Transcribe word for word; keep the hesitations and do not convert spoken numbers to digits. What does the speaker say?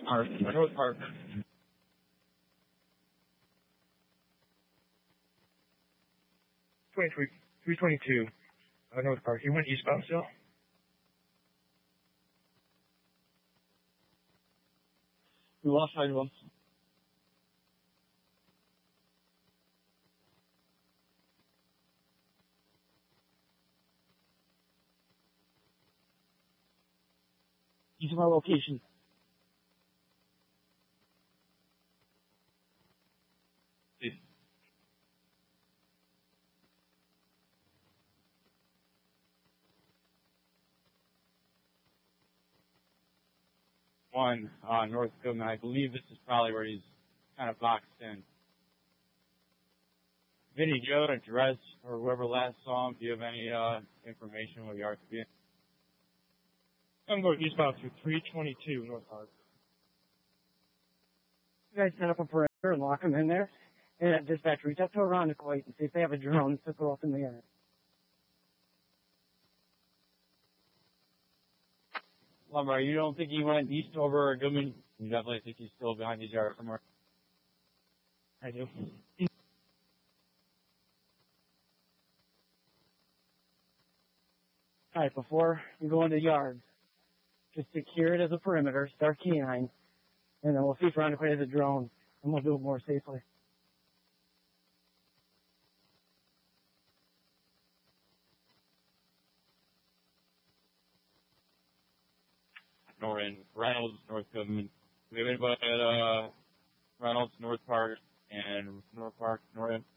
Park. North Park. twenty-three, three twenty-two. Uh, North Park. You went eastbound still? We lost sight of him. He's in our location. Please. One, uh, North Goodman. I believe this is probably where he's kind of boxed in. Vinny, do you have an address or whoever last saw him? Do you have any uh, information where the R could be? I'm going eastbound through three twenty-two North Park. You guys set up a perimeter and lock them in there. And dispatch, reach out to Irondequoit and see if they have a drone to throw up in the air. Lumber, you don't think he went east over Goodman? You definitely think he's still behind these yards somewhere? I do. All right, before you go into yards, just secure it as a perimeter, start canine, and then we'll see if Irondequoit has a drone, and we'll do it more safely. Norton, Reynolds, North Goodman. We have anybody at uh, Reynolds, North Park, and North Park, Norton?